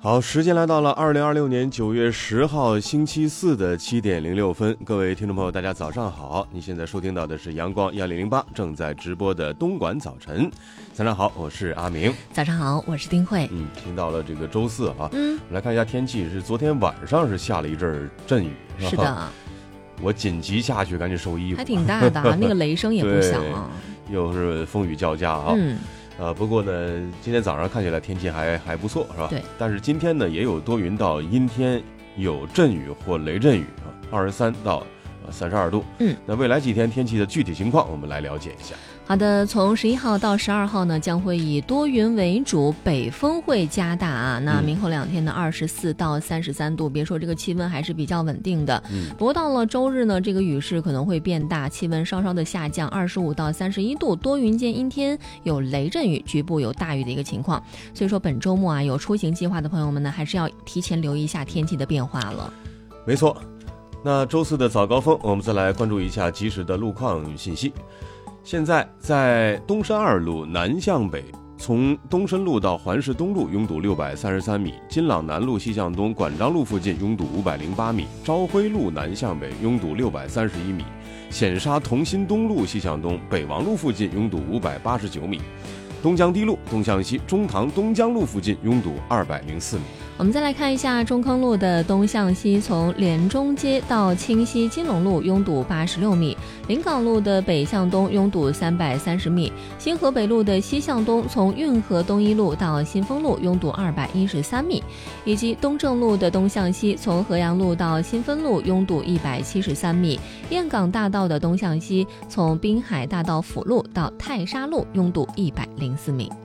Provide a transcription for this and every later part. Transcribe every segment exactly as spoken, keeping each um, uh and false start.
好，时间来到了二零二六年九月十号星期四的七点零六分，各位听众朋友，大家早上好！你现在收听到的是阳光幺零零八正在直播的东莞早晨。早上好，我是阿明。 早上好，我是丁慧。 嗯，听到了这个周四啊， 嗯， 我们来看一下天气，是昨天晚上是下了一阵阵雨， 是的， 我紧急下去赶紧收衣服， 还挺大的啊，那个雷声也不小啊， 又是风雨交加啊。 嗯。 呃，不过呢，今天早上看起来天气还还不错，是吧？ 对。 但是今天呢，也有多云到阴天，有阵雨或雷阵雨啊，二十三到三十二度。 嗯。 那未来几天天气的具体情况，我们来了解一下。 好的，从十一号到十二号呢，将会以多云为主，北风会加大啊。那明后两天呢，二十四到三十三度，别说这个气温还是比较稳定的。 嗯。 不过到了周日呢，这个雨势可能会变大，气温稍稍的下降，二十五到三十一度，多云见阴天，有雷阵雨，局部有大雨的一个情况。所以说本周末啊，有出行计划的朋友们呢，还是要提前留意一下天气的变化了。 没错。那周四的早高峰，我们再来关注一下及时的路况信息。现在在东山二路南向北，从东深路到环市东路拥堵六百三十三米，金朗南路西向东管张路附近拥堵五百零八米，朝晖路南向北拥堵六百三十一米，显沙同心东路西向东北王路附近拥堵五百八十九米，东江堤路东向西中塘东江路附近拥堵二百零四米。 我们再来看一下中坑路的东向西，从联中街到清溪金龙路拥堵八十六米，临港路的北向东拥堵三百三十米，新河北路的西向东从运河东一路到新丰路拥堵二百一十三米，以及东正路的东向西从河阳路到新丰路拥堵一百七十三米，燕港大道的东向西从滨海大道辅路到泰沙路拥堵一百零四米。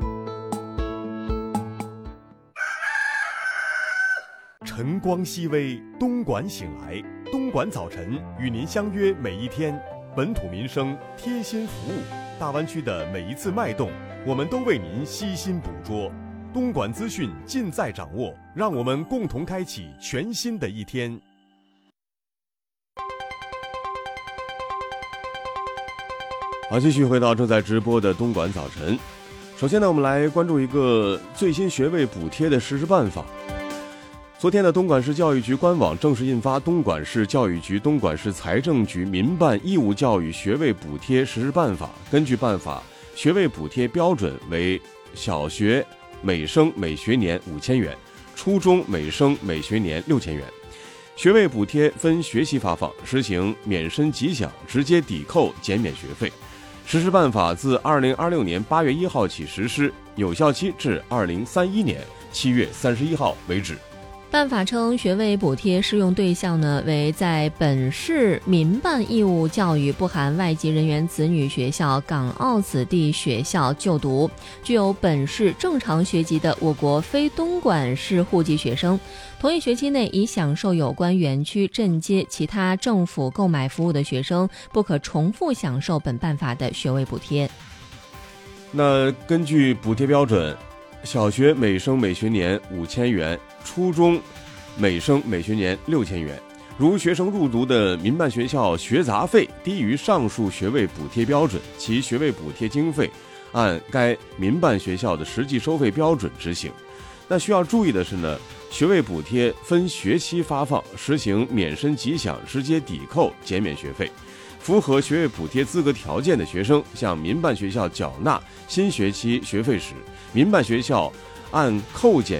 晨光熹微，东莞醒来，东莞早晨与您相约每一天，本土民生贴心服务，大湾区的每一次脉动，我们都为您悉心捕捉。东莞资讯尽在掌握，让我们共同开启全新的一天。 好，继续回到正在直播的东莞早晨。首先呢，我们来关注一个最新学位补贴的实施办法。昨天的东莞市教育局官网正式印发《东莞市教育局、东莞市财政局民办义务教育学位补贴实施办法》。根据办法，学位补贴标准为小学每生每学年五千元，初中每生每学年六千元。学位补贴分学期发放，实行免申即享、直接抵扣、减免学费。实施办法自二零二六年八月一号起实施，有效期至二零三一年七月三十一号为止。 办法称，学位补贴适用对象呢为在本市民办义务教育（不含外籍人员子女学校、港澳子弟学校）就读，具有本市正常学籍的我国非东莞市户籍学生，同一学期内已享受有关园区、镇街其他政府购买服务的学生，不可重复享受本办法的学位补贴。 那根据补贴标准，小学每生每学年五千元，初中每生每学年六千元。如学生入读的民办学校学杂费低于上述学位补贴标准，其学位补贴经费按该民办学校的实际收费标准执行。那需要注意的是呢，学位补贴分学期发放，实行免申即享、直接抵扣、减免学费。符合学位补贴资格条件的学生向民办学校缴纳新学期学费时，民办学校按扣减